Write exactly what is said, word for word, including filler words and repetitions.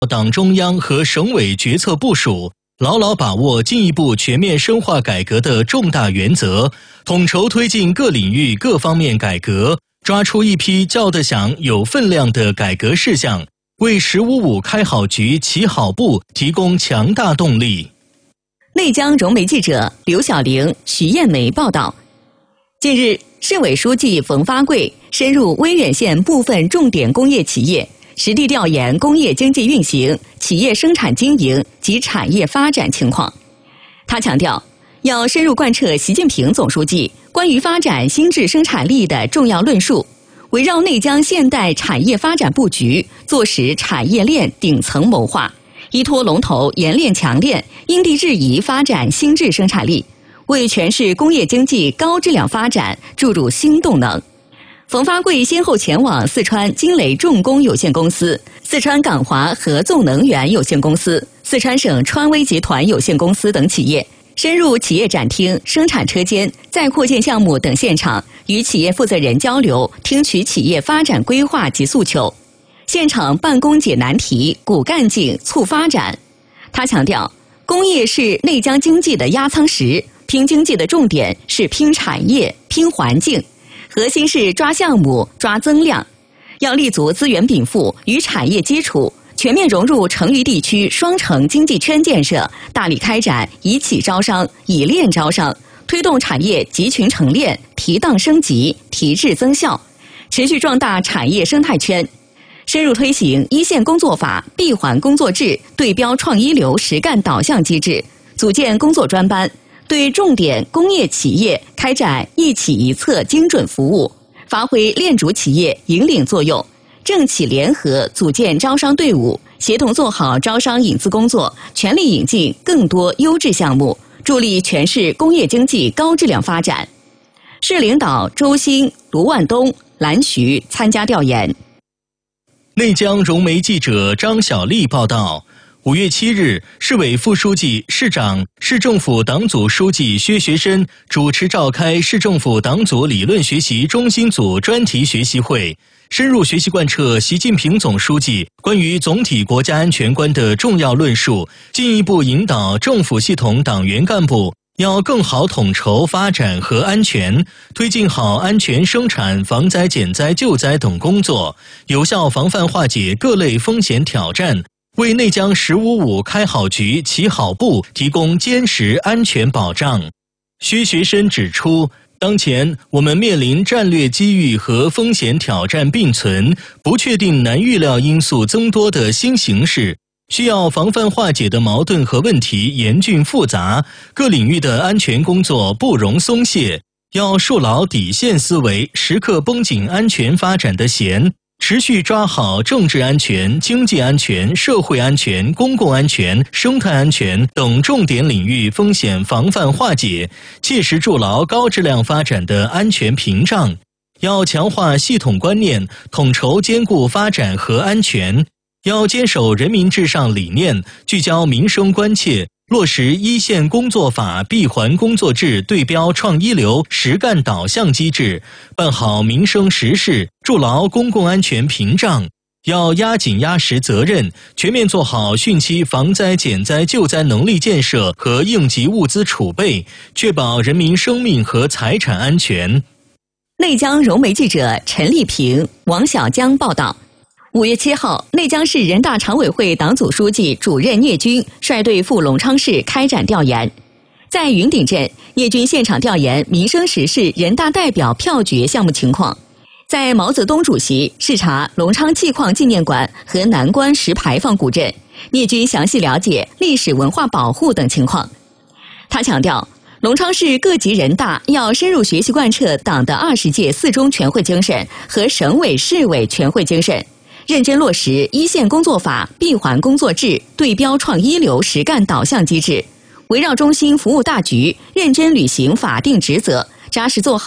党中央和省委决策部署，牢牢把握进一步全面深化改革的重大原则，统筹推进各领域各方面改革，抓出一批叫得响、有分量的改革事项，为“十五五”开好局、起好步提供强大动力。 内江融媒记者刘晓玲、徐艳梅报道。近日，市委书记冯发贵深入威远县部分重点工业企业，实地调研工业经济运行、企业生产经营及产业发展情况。他强调，要深入贯彻习近平总书记关于发展新质生产力的重要论述，围绕内江现代产业发展布局，做实产业链顶层谋划，依托龙头研炼强炼，因地制宜发展新质生产力，为全市工业经济高质量发展注入新动能。冯发贵先后前往四川金雷重工有限公司、四川港华合纵能源有限公司、四川省川威集团有限公司等企业，深入企业展厅、生产车间、再扩建项目等现场，与企业负责人交流，听取企业发展规划及诉求，现场办公解难题，鼓干劲，促发展。他强调，工业是内江经济的压舱石，拼经济的重点是拼产业、拼环境，核心是抓项目、抓增量，要立足资源禀赋与产业基础，全面融入成渝地区双城经济圈建设，大力开展以企招商、以链招商，推动产业集群成链、提档升级、提质增效，持续壮大产业生态圈，深入推行一线工作法、闭环工作制、对标创一流实干导向机制，组建工作专班，对重点工业企业开展一企一策精准服务，发挥链主企业引领作用，政企联合组建招商队伍，协同做好招商引资工作，全力引进更多优质项目，助力全市工业经济高质量发展。市领导周新、卢万东、蓝徐参加调研。 内江融媒记者张小丽报道。五月七日，市委副书记、市长、市政府党组书记薛学申主持召开市政府党组理论学习中心组专题学习会，深入学习贯彻习近平总书记关于总体国家安全观的重要论述，进一步引导政府系统党员干部要更好统筹发展和安全，推进好安全生产、防灾减灾救灾等工作，有效防范化解各类风险挑战，为内江“十五五”开好局、起好步提供坚实安全保障。薛学申指出，当前我们面临战略机遇和风险挑战并存、不确定难预料因素增多的新形势，需要防范化解的矛盾和问题严峻复杂，各领域的安全工作不容松懈，要树牢底线思维，时刻绷紧安全发展的弦，持续抓好政治安全、经济安全、社会安全、公共安全、生态安全等重点领域风险防范化解，切实筑牢高质量发展的安全屏障。要强化系统观念，统筹兼顾发展和安全。要坚守人民至上理念，聚焦民生关切，落实一线工作法、闭环工作制对标创一流实干导向机制，办好民生实事，筑牢公共安全屏障。要压紧压实责任，全面做好汛期防灾减灾救灾能力建设和应急物资储备，确保人民生命和财产安全。 内江融媒记者陈丽萍、王小江报道。五月七号，内江市人大常委会党组书记、主任聂军率队赴隆昌市开展调研。在云顶镇，聂军现场调研民生时事人大代表票决项目情况；在毛泽东主席视察隆昌气矿纪念馆和南关石牌坊古镇，聂军详细了解历史文化保护等情况。他强调，隆昌市各级人大要深入学习贯彻党的二十届四中全会精神和省委市委全会精神，认真落实一线工作法、闭环工作制对标创一流实干导向机制，围绕中心服务大局，认真履行法定职责，扎实做好